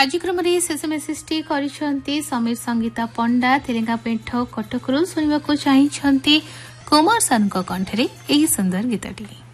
कार्यक्रम शेष मेसेजटी करिसेंती समीर संगीता पंडा तेलेंगा पेंठ कटकरू सुनिबाकू चाहिए कुमार सानू कंठरे एही सुंदर गीतटी।